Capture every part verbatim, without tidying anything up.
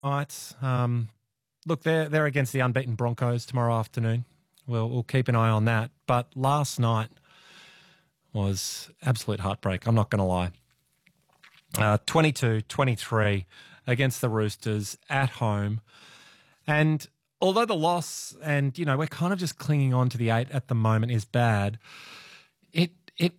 Right. Um, look, they're, they're against the unbeaten Broncos tomorrow afternoon. We'll, we'll keep an eye on that. But last night was absolute heartbreak. I'm not going to lie. Uh, twenty-two twenty-three against the Roosters at home. And although the loss and, you know, we're kind of just clinging on to the eight at the moment is bad, it it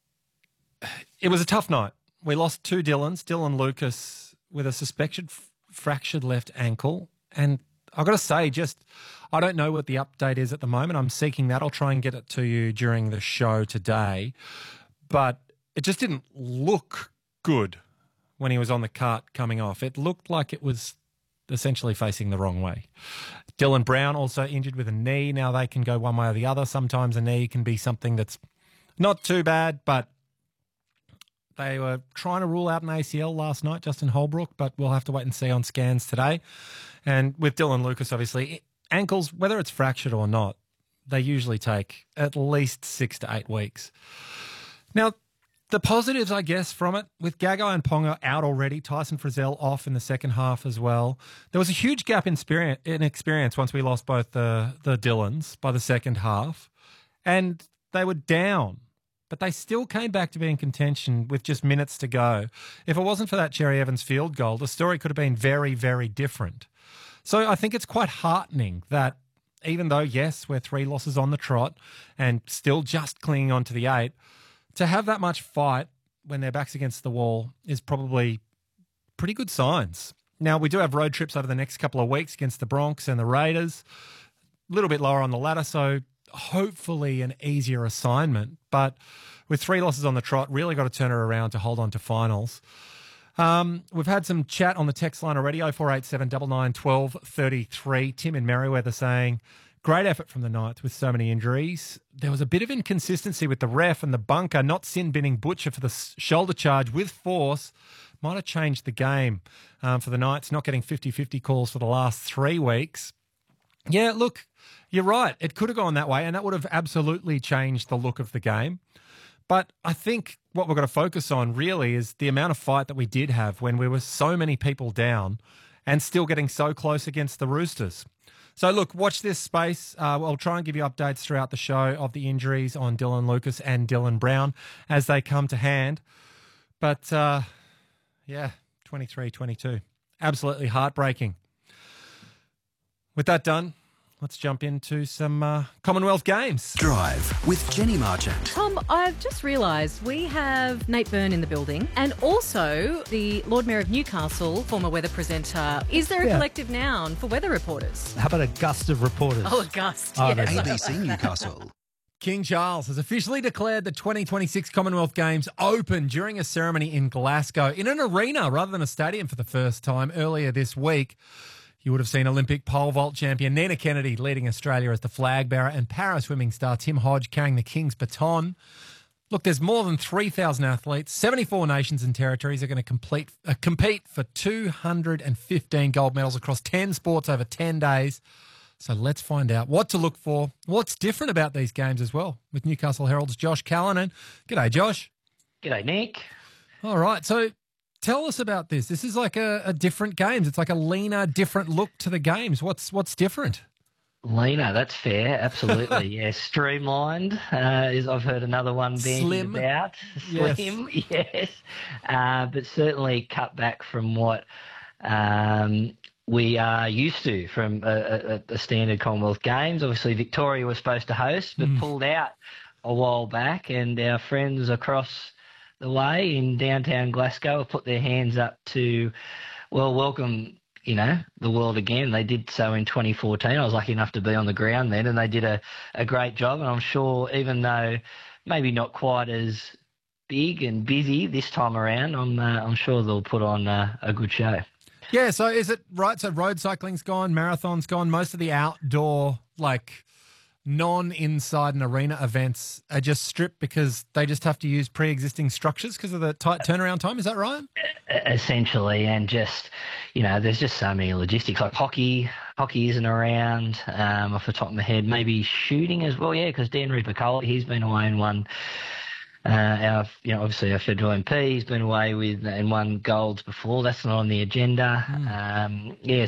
it was a tough night. We lost two Dylans, Dylan Lucas with a suspected f- fractured left ankle. And I've got to say, just, I don't know what the update is at the moment. I'm seeking that. I'll try and get it to you during the show today. But it just didn't look good when he was on the cart coming off. It looked like it was essentially facing the wrong way. Dylan Brown also injured with a knee. Now they can go one way or the other. Sometimes a knee can be something that's not too bad, but they were trying to rule out an A C L last night, Justin Holbrook, but we'll have to wait and see on scans today. And with Dylan Lucas, obviously, ankles, whether it's fractured or not, they usually take at least six to eight weeks. Now, the positives, I guess, from it, with Gagai and Ponga out already, Tyson Frizzell off in the second half as well. There was a huge gap in experience, in experience once we lost both the, the Dylans by the second half, and they were down. But they still came back to be in contention with just minutes to go. If it wasn't for that Cherry Evans field goal, the story could have been very, very different. So I think it's quite heartening that even though, yes, we're three losses on the trot and still just clinging on to the eight, to have that much fight when their back's against the wall is probably pretty good signs. Now, we do have road trips over the next couple of weeks against the Bronx and the Raiders, a little bit lower on the ladder, so hopefully an easier assignment. But with three losses on the trot, really got to turn it around to hold on to finals. Um, we've had some chat on the text line already, oh four eight seven nine nine one two three three. Tim in Merriweather saying, great effort from the Knights with so many injuries. There was a bit of inconsistency with the ref and the bunker, not sin-binning Butcher for the shoulder charge with force. Might have changed the game um, for the Knights, not getting fifty-fifty calls for the last three weeks. Yeah, look, you're right. It could have gone that way, and that would have absolutely changed the look of the game. But I think what we've got to focus on really is the amount of fight that we did have when we were so many people down and still getting so close against the Roosters. So, look, watch this space. Uh, I'll try and give you updates throughout the show of the injuries on Dylan Lucas and Dylan Brown as they come to hand. But, uh, yeah, twenty-three twenty-two. Absolutely heartbreaking. With that done, let's jump into some uh, Commonwealth Games. Drive with Jenny Marchant. Tom, I've just realised we have Nate Byrne in the building and also the Lord Mayor of Newcastle, former weather presenter. Is there a Yeah. collective noun for weather reporters? How about a gust of reporters? Oh, a gust. Oh, yes. A B C Newcastle. King Charles has officially declared the twenty twenty-six Commonwealth Games open during a ceremony in Glasgow in an arena rather than a stadium for the first time earlier this week. You would have seen Olympic pole vault champion Nina Kennedy leading Australia as the flag bearer and para-swimming star Tim Hodge carrying the King's baton. Look, there's more than three thousand athletes. seventy-four nations and territories are going to complete, uh, compete for two hundred fifteen gold medals across ten sports over ten days. So let's find out what to look for, what's different about these games as well, with Newcastle Herald's Josh Callanan. G'day, Josh. G'day, Nick. All right, so tell us about this. This is like a, a different games. It's like a leaner, different look to the games. What's what's different? Leaner, that's fair. Absolutely, yeah. Streamlined uh, is I've heard another one being Slim. about. Yes. Slim, yes. Uh, but certainly cut back from what um, we are used to from a, a, a standard Commonwealth Games. Obviously, Victoria was supposed to host, but Mm. pulled out a while back, and our friends across the way in downtown Glasgow have put their hands up to, well, welcome, you know, the world again. They did so in twenty fourteen. I was lucky enough to be on the ground then, and they did a, a great job. And I'm sure, even though maybe not quite as big and busy this time around, I'm uh, I'm sure they'll put on uh, a good show. Yeah, so is it right? So road cycling's gone, marathon's gone, most of the outdoor, like, non-inside and arena events are just stripped because they just have to use pre-existing structures because of the tight turnaround time. Is that right? Essentially, and just, you know, there's just so many logistics. Like hockey, hockey isn't around um, off the top of my head. Maybe shooting as well, yeah, because Dan Rupert-Cole, he's been away and won Uh, our, you know, obviously our federal M P has been away with and won golds before. That's not on the agenda. Mm. Um, yeah,